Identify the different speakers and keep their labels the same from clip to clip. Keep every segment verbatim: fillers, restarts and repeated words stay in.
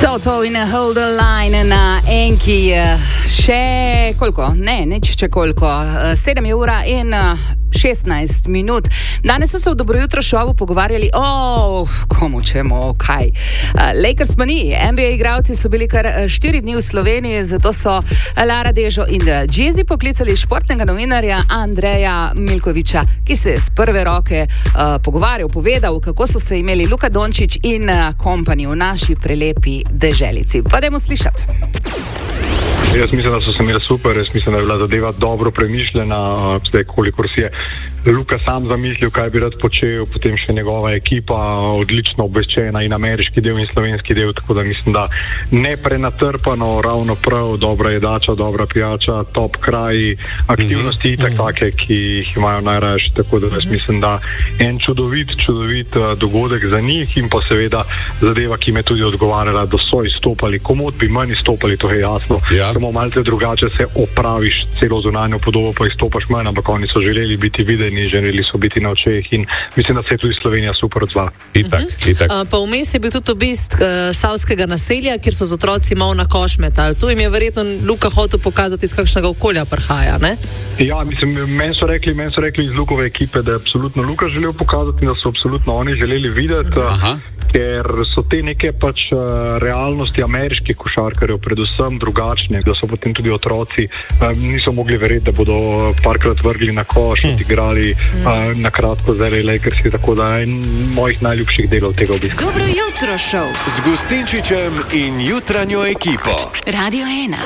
Speaker 1: Toto in Hold the Line na enki. Še koliko? Ne, nič če koliko. sedem je ura in šestnajst minut. Danes so se v Dobro jutro šovu pogovarjali o komu čemu, kaj. Lakers pa ni. N B A igralci so bili kar štiri dni v Sloveniji, zato so Lara Dežo in Jezi poklicali športnega novinarja Andreja Milkoviča, ki se je z prve roke uh, pogovarjal, povedal, kako so se imeli Luka Dončić in kompani v naši prelepi deželici. Pa dajmo slišati.
Speaker 2: Jaz mislim, da so se imeli super, jaz mislim, da je bila zadeva dobro premišljena, zdaj kolikor si je Luka sam zamislil, kaj bi rad počel, potem še njegova ekipa odlično obveščena in ameriški del in slovenski del, tako da mislim, da ne prenatrpano, ravno prav, dobra jedača, dobra pijača, top kraji, aktivnosti mm-hmm. itak take, ki jih imajo najrajši, tako da jaz mislim, da en čudovit, čudovit dogodek za njih in pa seveda zadeva, ki me tudi odgovarjala, da so izstopali, komod bi manj izstopali, to je jasno. Ja. Samo malce drugače se opraviš celo zunanjo podobo, pa izstopaš manj, ampak oni so želeli biti videni, želeli so biti na očeh in mislim, da se je tudi Slovenija super odzvala.
Speaker 3: Itak, uh-huh. itak.
Speaker 4: Uh, pa vmes je bil tudi obisk uh, savskega naselja, kjer so z otroci malo na koš metali. Tu jim je verjetno Luka hotel pokazati, iz kakšnega okolja prihaja, ne?
Speaker 2: Ja, mislim, meni so rekli, meni so rekli iz Lukove ekipe, da je absolutno Luka želel pokazati, da so absolutno oni želeli videti. Aha. Ker so te neke pač uh, realnosti ameriških košarkarjev predvsem drugačne, da so potem tudi otroci uh, niso mogli verjeti, da bodo parkrat vrgli na koš, mm. igrali uh, na kratko z L A Lakersi, tako da je en mojih najljubših delov tega obiska.
Speaker 5: Dobro jutro šov
Speaker 6: z Gustinčičem in jutranjo ekipo.
Speaker 5: Radio ena.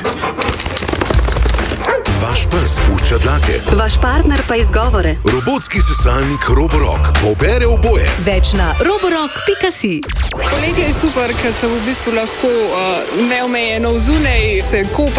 Speaker 6: Vaš pes pušča dlake.
Speaker 5: Vaš partner pa izgovore.
Speaker 6: Robotski sesalnik Roborock pobere oboje.
Speaker 5: Več na roborock pika si.
Speaker 7: Poletje je super, ker se v bistvu lahko uh, neomejeno vzunaj se kopa.